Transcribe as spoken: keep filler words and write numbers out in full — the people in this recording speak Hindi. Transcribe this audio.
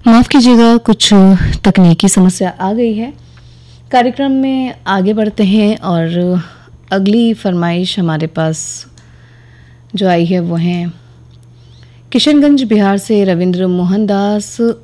माफ़ कीजिएगा, कुछ तकनीकी समस्या आ गई है। कार्यक्रम में आगे बढ़ते हैं और अगली फरमाइश हमारे पास जो आई है वो हैं किशनगंज बिहार से रविंद्र मोहन दास।